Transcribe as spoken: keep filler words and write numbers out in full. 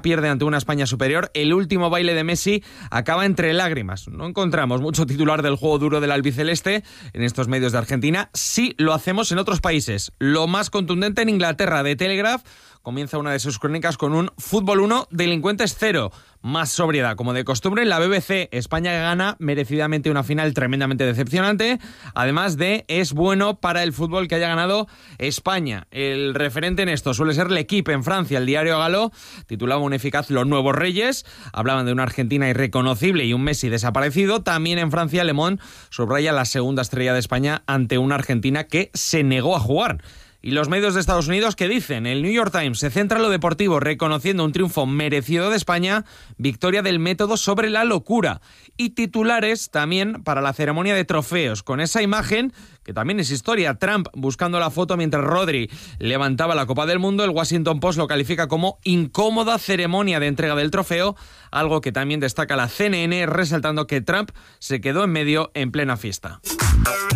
pierde ante una España superior. El último baile de Messi acaba entre lágrimas. No encontramos mucho titular del juego duro del albiceleste en estos medios de Argentina. Sí lo hacemos en otros países. Lo más contundente en Inglaterra. The Telegraph comienza una de sus crónicas con un fútbol uno, delincuentes cero. Más sobriedad, como de costumbre. En la B B C, España gana merecidamente una final tremendamente decepcionante. Además de, es bueno para el fútbol que haya ganado España. El referente en esto suele ser L'Equipe en Francia. El diario Galo titulaba un eficaz Los Nuevos Reyes. Hablaban de una Argentina irreconocible y un Messi desaparecido. También en Francia, Le Monde subraya la segunda estrella de España ante una Argentina que se negó a jugar. Y los medios de Estados Unidos, ¿qué dicen? El New York Times se centra en lo deportivo, reconociendo un triunfo merecido de España, victoria del método sobre la locura. Y titulares también para la ceremonia de trofeos, con esa imagen que también es historia. Trump buscando la foto mientras Rodri levantaba la Copa del Mundo. El Washington Post lo califica como incómoda ceremonia de entrega del trofeo, algo que también destaca la C N N, resaltando que Trump se quedó en medio en plena fiesta.